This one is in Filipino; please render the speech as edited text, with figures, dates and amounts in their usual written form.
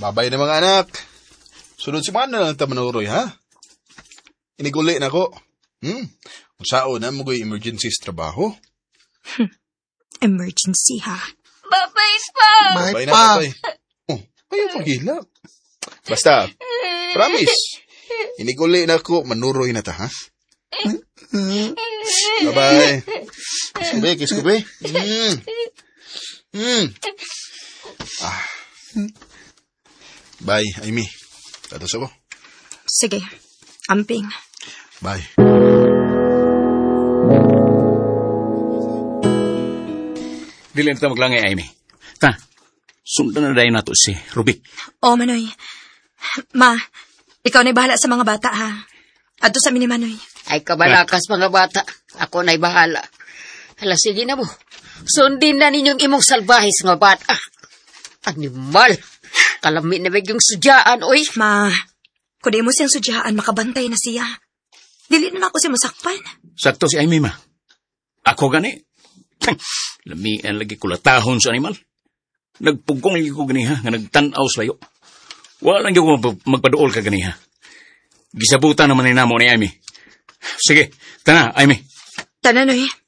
Babay na mga anak. Sunod si mana lang tamanuroy, ha? Iniguli na ko. Sao na mo emergency sa trabaho? Emergency, ha? Babay pa! Babay na, babay. Oh, ayaw paghila. Basta, promise. Iniguli na ko, manuroy na ta, ha? Bye-bye. Kiss ko, be. Bye, Amy. Tatos ako. Sige, amping. Bye. Dili na ta maglangay, Amy. Ta, sundan na dahil nato si Rubik. O, Manoy. Ma, ikaw na'y bahala sa mga bata, ha? Adto sa amin ni Manoy. Ay, kabalakas mga bata. Ako na'y bahala. Hala, sige na mo. Sundin na ninyong imong salbahis nga bata. Animal. Kalami na yung sudyaan, oy. Ma, kung di mo siyang sudyaan, makabantay na siya. Dili na ako siya masakpan. Sakto si Amy, ma. Ako gani. Lamian lagi kulatahon sa animal. Nagpugkong lagi ko gani, ha, nga nagtanaw sa layo. Walang yung magpaduol ka gani, ha. Gisabutan naman ni namo ni Amy. Sige, tana, Amy. Tana, Noy.